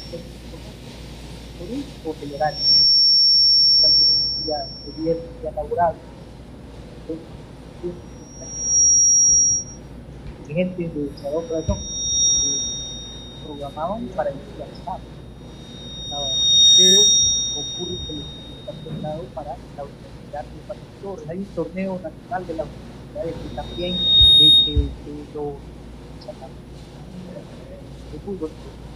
por general, ya gobierno ya laboral, gente de Salón Corazón programaban para iniciar sábado, pero ocurre que el equipo está preparado para la universidad de partidores. Hay un torneo nacional de las universidades que también que lo sacan de fútbol.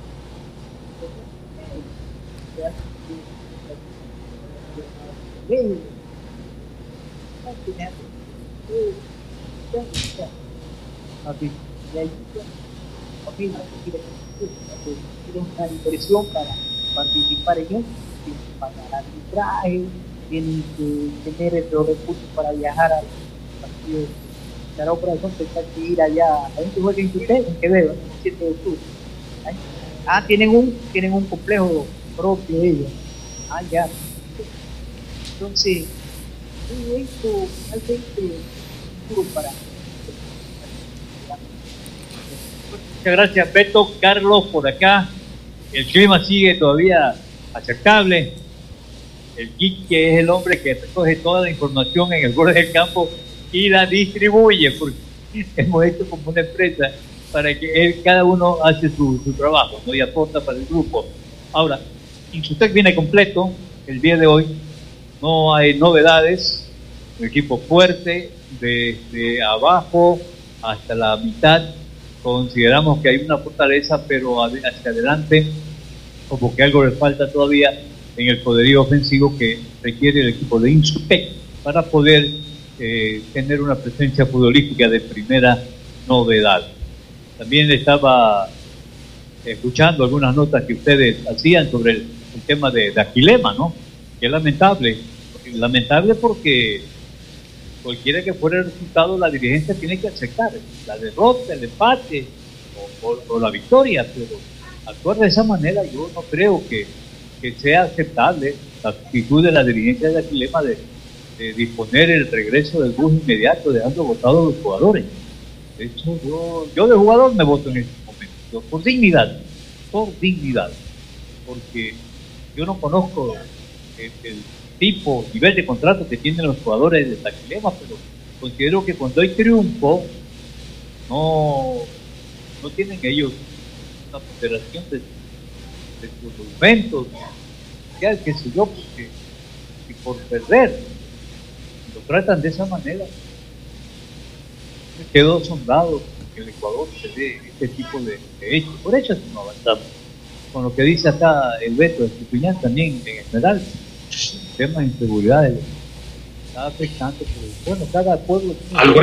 Y ahí tiene una inversión para participar en él, tienen que pagar arbitraje, tienen que tener los recursos para viajar al partido de la operación, tendrá que ir allá, a gente juega en Quevedo, el 7 de octubre. Tienen un complejo propio ellos. Ya. Entonces, esto realmente duro para. Muchas gracias, Beto. Carlos, por acá. El clima sigue todavía aceptable. El Quique es el hombre que recoge toda la información en el borde del campo y la distribuye, porque hemos hecho como una empresa para que cada uno hace su trabajo, ¿no? Y aporta para el grupo. Ahora, Insutec viene completo el día de hoy. No hay novedades. Un equipo fuerte, desde abajo hasta la mitad. Consideramos que hay una fortaleza, pero hacia adelante como que algo le falta todavía en el poderío ofensivo que requiere el equipo de Insutec para poder tener una presencia futbolística de primera novedad. También estaba escuchando algunas notas que ustedes hacían sobre el tema de Aquilema, ¿no? Que es lamentable porque cualquiera que fuera el resultado, la dirigencia tiene que aceptar la derrota, el empate o la victoria, pero actuar de esa manera yo no creo que sea aceptable la actitud de la dirigencia de Aquilema de disponer el regreso del bus inmediato, dejando votados a los jugadores. De hecho, yo de jugador me voto en este momento, por dignidad, porque yo no conozco el nivel de contrato que tienen los jugadores de Aquilema, pero considero que cuando hay triunfo no tienen ellos una ponderación de sus argumentos, ya qué sé yo, porque si por perder lo tratan de esa manera, me quedo asombrado que el Ecuador se dé este tipo de hechos. Por eso no avanzamos. Con lo que dice acá el Beto de Estupiñán también en Esmeralda, el tema de inseguridad está afectando, pero bueno, cada pueblo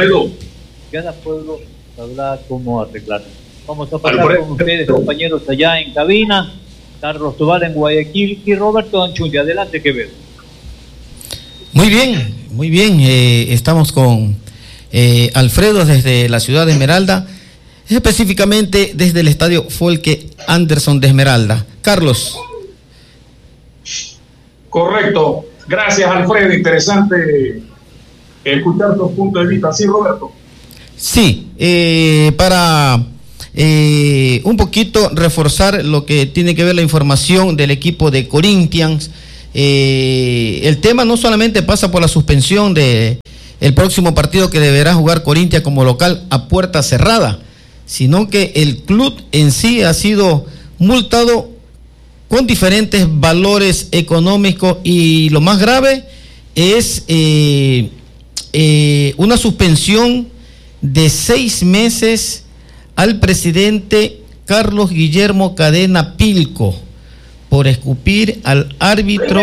sabrá cómo arreglarlo. Vamos a pasar con ustedes, compañeros, allá en cabina. Carlos Tobar en Guayaquil y Roberto Anchundi. Adelante, Quevedo. Muy bien. Estamos con Alfredo desde la ciudad de Esmeralda, específicamente desde el estadio Folke Anderson de Esmeralda. Carlos. Correcto. Gracias, Alfredo. Interesante escuchar tus puntos de vista. Sí, Roberto. Sí, para un poquito reforzar lo que tiene que ver la información del equipo de Corinthians. El tema no solamente pasa por la suspensión de el próximo partido que deberá jugar Corinthians como local a puerta cerrada, sino que el club en sí ha sido multado con diferentes valores económicos y lo más grave es una suspensión de 6 meses al presidente Carlos Guillermo Cadena Pilco por escupir al árbitro,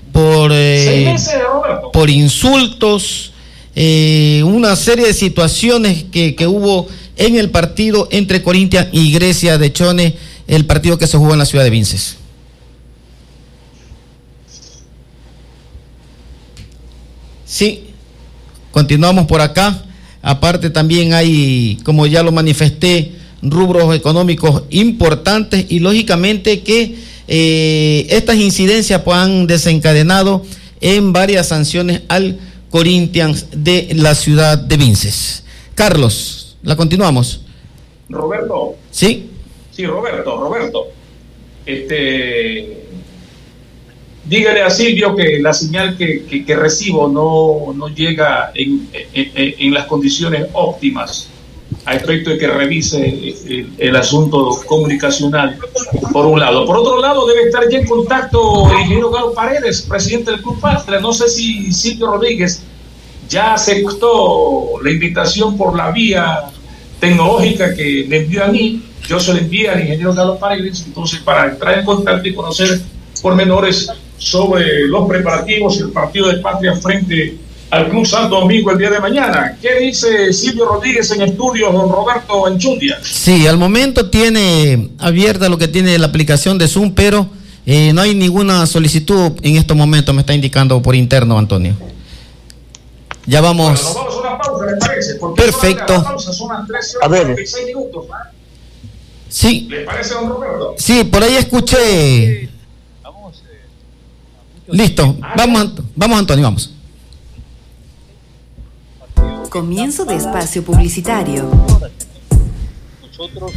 por insultos, una serie de situaciones que hubo en el partido entre Corinthians y Grecia de Chone, el partido que se jugó en la ciudad de Vinces. Sí, continuamos por acá. Aparte también hay, como ya lo manifesté, rubros económicos importantes y lógicamente que estas incidencias pues, han desencadenado en varias sanciones al Corinthians de la ciudad de Vinces. Carlos, la continuamos. Roberto. Sí. Sí, Roberto. dígale a Silvio que la señal que recibo no llega en las condiciones óptimas, a efecto de que revise el asunto comunicacional, por un lado. Por otro lado, debe estar ya en contacto el ingeniero Galo Paredes, presidente del Club Patria. No sé si Silvio Rodríguez ya aceptó la invitación por la vía tecnológica que me envió a mí. Yo se la envié al ingeniero Galo Paredes, entonces, para entrar en contacto y conocer pormenores sobre los preparativos y el partido de Patria frente al Club Santo Domingo el día de mañana. ¿Qué dice Silvio Rodríguez en estudios, don Roberto Anchundia? Sí, al momento tiene abierta lo que tiene la aplicación de Zoom, pero no hay ninguna solicitud en estos momentos, me está indicando por interno, Antonio. Ya vamos. Bueno, nos vamos a una pausa, ¿le parece? Porque perfecto. La pausa son las 13:46 minutos. Sí. ¿Le parece, don Roberto? Sí, por ahí escuché. Listo, vamos Antonio, vamos. Comienzo de espacio publicitario. Nosotros